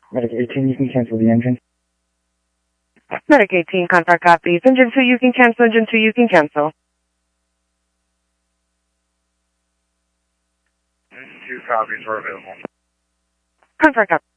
Medic 18, you can cancel the engine. Medic 18, contract copies. Engine 2, you can cancel. Engine 2, you can cancel. Engine 2 copies are available. Contract copies.